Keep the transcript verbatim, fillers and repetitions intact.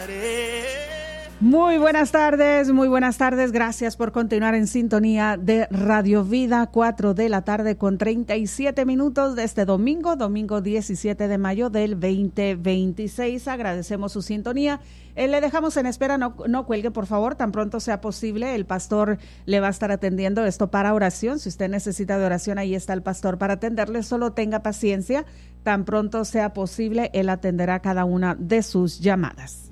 Muy buenas tardes, muy buenas tardes. Gracias por continuar en sintonía de Radio Vida, cuatro de la tarde con treinta y siete minutos de este domingo, domingo diecisiete de mayo del veinte veintiséis. Agradecemos su sintonía. Eh, le dejamos en espera, no, no cuelgue por favor, tan pronto sea posible. El pastor le va a estar atendiendo esto para oración. Si usted necesita de oración, ahí está el pastor para atenderle. Solo tenga paciencia, tan pronto sea posible, él atenderá cada una de sus llamadas.